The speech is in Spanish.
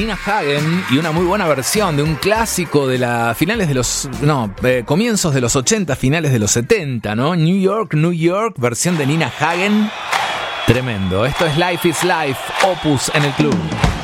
Nina Hagen y una muy buena versión de un clásico de comienzos de los 80, finales de los 70, ¿no? New York, New York, versión de Nina Hagen. Tremendo. Esto es Life is Life, Opus en el club.